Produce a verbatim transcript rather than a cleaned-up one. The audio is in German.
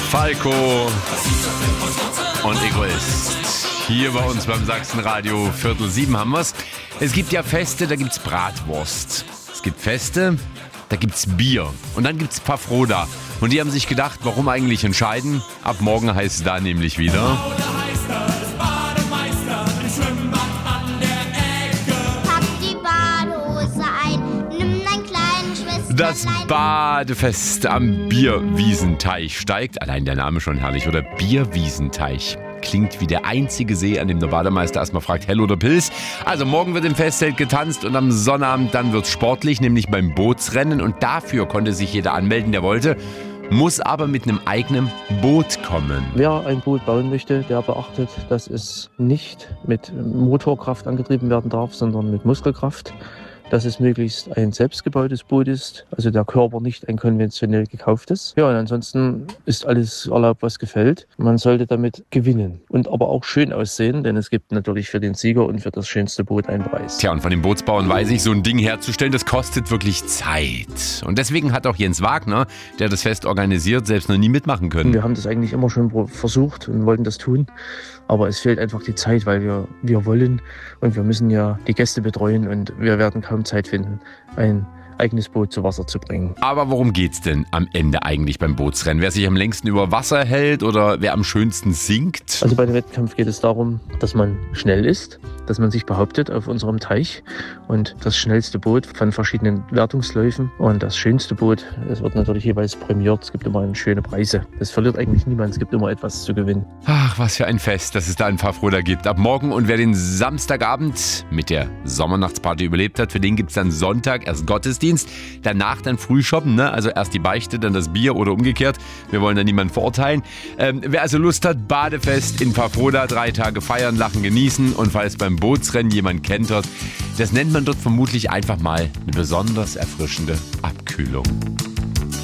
Falco und Egoist. Hier bei uns beim Sachsenradio, Viertel sieben haben wir's. Es gibt ja Feste, da gibt's Bratwurst. Es gibt Feste, da gibt's Bier. Und dann gibt's Pfaffroda. Und die haben sich gedacht, warum eigentlich entscheiden? Ab morgen heißt es da nämlich wieder... Das Badefest am Bierwiesenteich steigt. Allein der Name schon herrlich, oder? Bierwiesenteich. Klingt wie der einzige See, an dem der Bademeister erstmal fragt, Hell oder Pilz. Also morgen wird im Festzelt getanzt und am Sonnabend dann wird's sportlich, nämlich beim Bootsrennen. Und dafür konnte sich jeder anmelden, der wollte, muss aber mit einem eigenen Boot kommen. Wer ein Boot bauen möchte, der beachtet, dass es nicht mit Motorkraft angetrieben werden darf, sondern mit Muskelkraft. Dass es möglichst ein selbstgebautes Boot ist, also der Körper nicht ein konventionell gekauftes. Ja, und ansonsten ist alles erlaubt, was gefällt. Man sollte damit gewinnen und aber auch schön aussehen, denn es gibt natürlich für den Sieger und für das schönste Boot einen Preis. Tja, und von den Bootsbauern weiß ich, so ein Ding herzustellen, das kostet wirklich Zeit. Und deswegen hat auch Jens Wagner, der das Fest organisiert, selbst noch nie mitmachen können. Wir haben das eigentlich immer schon versucht und wollten das tun. Aber es fehlt einfach die Zeit, weil wir, wir wollen und wir müssen ja die Gäste betreuen und wir werden kaum Zeit finden, ein eigenes Boot zu Wasser zu bringen. Aber worum geht's denn am Ende eigentlich beim Bootsrennen? Wer sich am längsten über Wasser hält oder wer am schönsten sinkt? Also bei dem Wettkampf geht es darum, dass man schnell ist, dass man sich behauptet auf unserem Teich und das schnellste Boot von verschiedenen Wertungsläufen und das schönste Boot, es wird natürlich jeweils prämiert. Es gibt immer schöne Preise. Das verliert eigentlich niemand, es gibt immer etwas zu gewinnen. Ach, was für ein Fest, dass es da in Pfaffroda gibt. Ab morgen, und wer den Samstagabend mit der Sommernachtsparty überlebt hat, für den gibt's dann Sonntag erst Gottesdienst. Danach dann früh shoppen, ne? Also erst die Beichte, dann das Bier oder umgekehrt. Wir wollen da niemanden verurteilen. Ähm, wer also Lust hat, Badefest in Pfaffroda, drei Tage feiern, lachen, genießen, und falls beim Bootsrennen jemand kentert, das nennt man dort vermutlich einfach mal eine besonders erfrischende Abkühlung.